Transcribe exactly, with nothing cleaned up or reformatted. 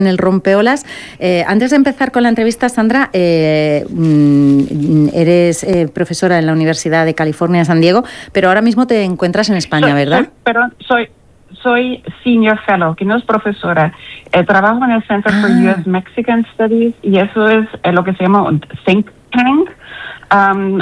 en el Rompeolas. Eh, antes de empezar con la entrevista, Sandra, eh, eres eh, profesora en la Universidad de California en San Diego, pero ahora mismo te encuentras en España, soy, ¿verdad? Soy, perdón, soy, soy senior fellow, que no es profesora. Eh, trabajo en el Center ah. for U S Mexican Studies y eso es eh, lo que se llama un think tank. Um,